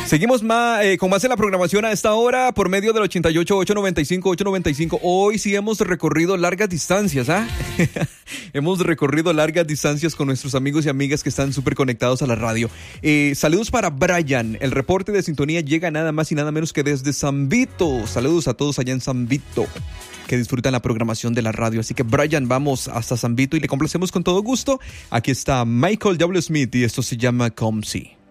Seguimos con más en la programación a esta hora por medio del 88-895-895. Hoy sí hemos recorrido largas distancias, ¿ah? Hemos recorrido largas distancias con nuestros amigos y amigas que están súper conectados a la radio. Saludos para Brian. El reporte de sintonía llega nada más y nada menos que desde San Vito. Saludos a todos allá en San Vito que disfrutan la programación de la radio. Así que Brian, vamos hasta San Vito y le complacemos con todo gusto. Aquí está Michael W. Smith y esto se llama Come See.